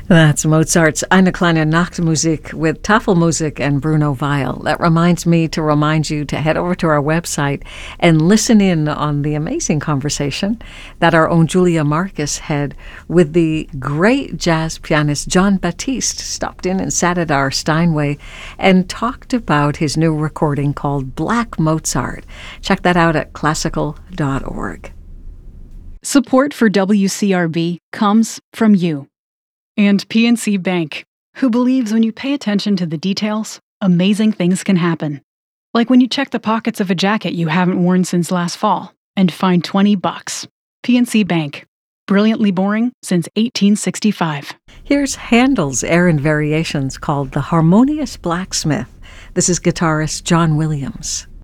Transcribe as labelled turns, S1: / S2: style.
S1: That's Mozart's Eine kleine Nachtmusik with Tafelmusik and Bruno Weil. That reminds me to remind you to head over to our website and listen in on the amazing conversation that our own Julia Marcus had with the great jazz pianist Jon Batiste. Stopped in and sat at our Steinway and talked about his new recording called Black Mozart. Check that out at classical.org.
S2: Support for WCRB comes from you. And PNC Bank, who believes when you pay attention to the details, amazing things can happen. Like when you check the pockets of a jacket you haven't worn since last fall and find $20. PNC Bank, brilliantly boring since 1865.
S1: Here's Handel's Errand Variations called The Harmonious Blacksmith. This is guitarist John Williams.